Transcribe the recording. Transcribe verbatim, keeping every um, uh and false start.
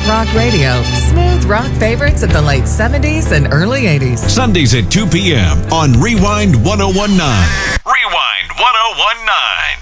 Rock Radio. Smooth rock favorites of the late seventies and early eighties. Sundays at two p.m. on Rewind ten nineteen. Rewind ten nineteen.